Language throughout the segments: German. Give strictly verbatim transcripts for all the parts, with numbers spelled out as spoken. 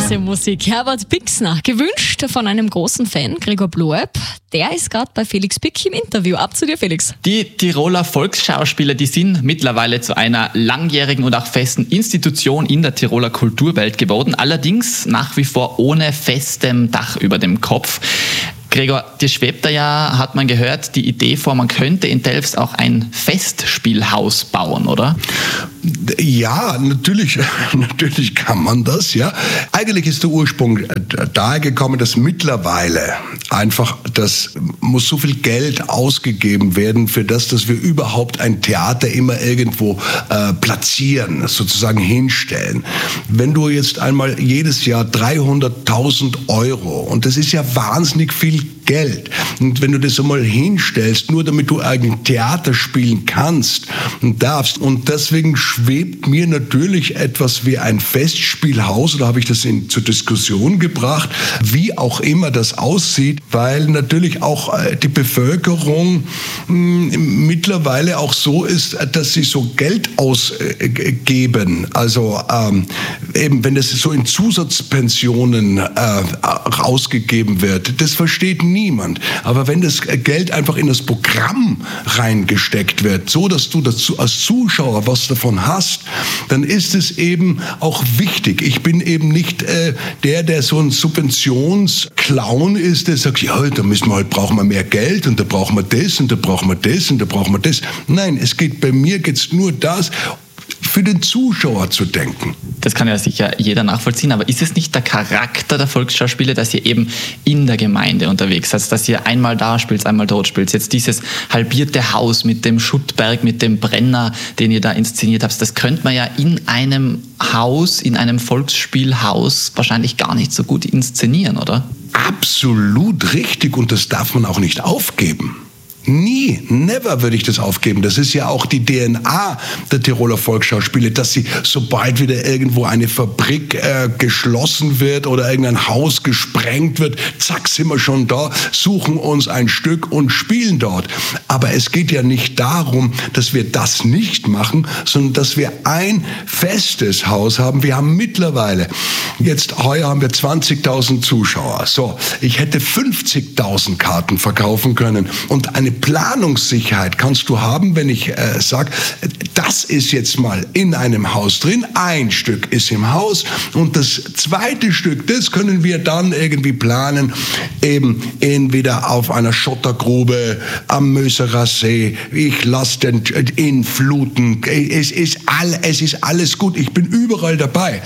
klasse Musik. Herbert Pixner, gewünscht von einem großen Fan, Gregor Bloeb. Der ist gerade bei Felix Pick im Interview. Ab zu dir, Felix. Die Tiroler Volksschauspieler, die sind mittlerweile zu einer langjährigen und auch festen Institution in der Tiroler Kulturwelt geworden. Allerdings nach wie vor ohne festem Dach über dem Kopf. Gregor, dir schwebt da ja, hat man gehört, die Idee vor, man könnte in Delfs auch ein Festspielhaus bauen, oder? Ja, natürlich, natürlich kann man das, ja. Eigentlich ist der Ursprung daher gekommen, dass mittlerweile einfach, das muss so viel Geld ausgegeben werden für das, dass wir überhaupt ein Theater immer irgendwo äh, platzieren, sozusagen hinstellen. Wenn du jetzt einmal jedes Jahr dreihunderttausend Euro, und das ist ja wahnsinnig viel Geld. Und wenn du das einmal hinstellst, nur damit du ein Theater spielen kannst und darfst, und deswegen schwebt mir natürlich etwas wie ein Festspielhaus, oder habe ich das in, zur Diskussion gebracht, wie auch immer das aussieht, weil natürlich auch äh, die Bevölkerung mh, mittlerweile auch so ist, dass sie so Geld ausgeben. Äh, also ähm, eben, wenn das so in Zusatzpensionen äh, ausgegeben wird, das versteht niemand. Aber wenn das Geld einfach in das Programm reingesteckt wird, so dass du dazu als Zuschauer was davon hast, dann ist es eben auch wichtig. Ich bin eben nicht äh, der, der so ein Subventionsclown ist, der sagt, ja, da müssen wir halt, brauchen wir mehr Geld und da brauchen wir das und da brauchen wir das und da brauchen wir das. Nein, es geht bei mir geht's nur das, für den Zuschauer zu denken. Das kann ja sicher jeder nachvollziehen, aber ist es nicht der Charakter der Volksschauspiele, dass ihr eben in der Gemeinde unterwegs seid, dass ihr einmal da spielt, einmal dort spielt? Jetzt dieses halbierte Haus mit dem Schuttberg, mit dem Brenner, den ihr da inszeniert habt, das könnte man ja in einem Haus, in einem Volksspielhaus wahrscheinlich gar nicht so gut inszenieren, oder? Absolut richtig, und das darf man auch nicht aufgeben. Nie, never würde ich das aufgeben. Das ist ja auch die D N A der Tiroler Volksschauspiele, dass sie, sobald wieder irgendwo eine Fabrik äh, geschlossen wird oder irgendein Haus gesprengt wird, zack, sind wir schon da, suchen uns ein Stück und spielen dort. Aber es geht ja nicht darum, dass wir das nicht machen, sondern dass wir ein festes Haus haben. Wir haben mittlerweile, jetzt heuer haben wir zwanzigtausend Zuschauer. So, ich hätte fünfzigtausend Karten verkaufen können, und eine Planungssicherheit kannst du haben, wenn ich äh, sage, das ist jetzt mal in einem Haus drin, ein Stück ist im Haus und das zweite Stück, das können wir dann irgendwie planen, eben entweder auf einer Schottergrube am Möserer See, ich lasse den Inn fluten, es ist, all, es ist alles gut, ich bin überall dabei.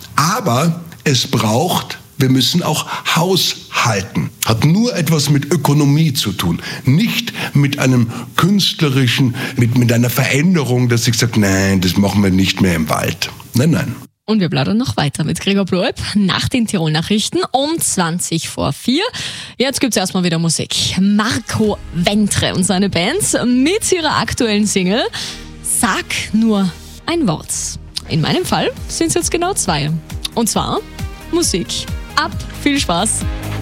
Aber es braucht, wir müssen auch haushalten. Hat nur etwas mit Ökonomie zu tun. Nicht mit einem künstlerischen, mit, mit einer Veränderung, dass ich sage, nein, das machen wir nicht mehr im Wald. Nein, nein. Und wir plaudern noch weiter mit Gregor Bloeb nach den Tirol-Nachrichten um zwanzig vor vier. Jetzt gibt's erstmal wieder Musik. Marco Ventre und seine Bands mit ihrer aktuellen Single Sag nur ein Wort. In meinem Fall sind es jetzt genau zwei. Und zwar Musik. Ab, viel Spaß!